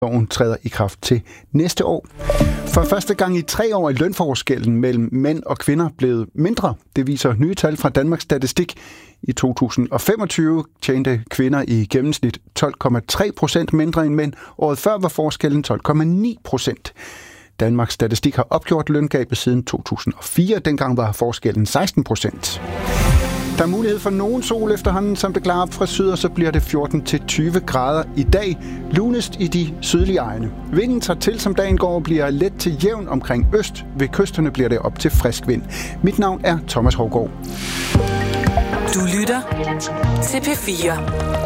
Loven træder i kraft til næste år. For første gang i 3 år er lønforskellen mellem mænd og kvinder blevet mindre. Det viser nye tal fra Danmarks Statistik. I 2025 tjente kvinder i gennemsnit 12,3% mindre end mænd. Året før var forskellen 12,9%. Danmarks Statistik har opgjort løngabet siden 2004. Dengang var forskellen 16%. Der er mulighed for nogen sol efterhånden, som det klarer op fra syd, og så bliver det 14-20 grader i dag. Lunest i de sydlige egne. Vinden tager til, som dagen går, og bliver let til jævn omkring øst. Ved kysterne bliver det op til frisk vind. Mit navn er Thomas Hougaard. Du lytter til P4.